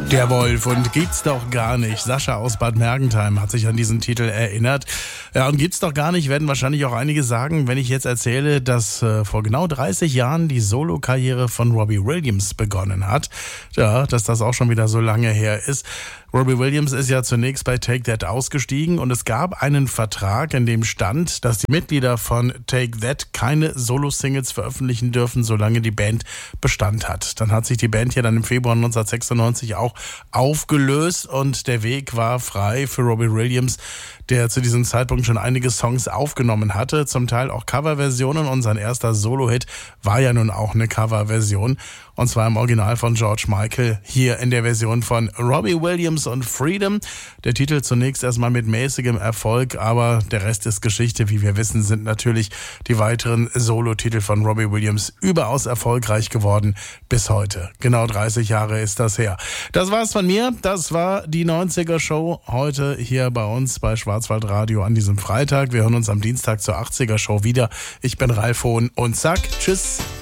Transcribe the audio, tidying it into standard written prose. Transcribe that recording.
Der Wolf und gibt's doch gar nicht. Sascha aus Bad Mergentheim hat sich an diesen Titel erinnert. Ja, und gibt's doch gar nicht, werden wahrscheinlich auch einige sagen, wenn ich jetzt erzähle, dass vor genau 30 Jahren die Solo-Karriere von Robbie Williams begonnen hat. Ja, dass das auch schon wieder so lange her ist. Robbie Williams ist ja zunächst bei Take That ausgestiegen und es gab einen Vertrag, in dem stand, dass die Mitglieder von Take That keine Solo-Singles veröffentlichen dürfen, solange die Band Bestand hat. Dann hat sich die Band ja dann im Februar 1996 auch aufgelöst und der Weg war frei für Robbie Williams, der zu diesem Zeitpunkt schon einige Songs aufgenommen hatte, zum Teil auch Coverversionen, und sein erster Solo-Hit war ja nun auch eine Coverversion, und zwar im Original von George Michael, hier in der Version von Robbie Williams und Freedom. Der Titel zunächst erstmal mit mäßigem Erfolg, aber der Rest ist Geschichte. Wie wir wissen, sind natürlich die weiteren Solo-Titel von Robbie Williams überaus erfolgreich geworden bis heute. Genau 30 Jahre ist das her. Das war's von mir. Das war die 90er Show heute hier bei uns bei Schwarzwaldradio an diesem Freitag. Wir hören uns am Dienstag zur 80er Show wieder. Ich bin Ralf Hohn und zack, tschüss.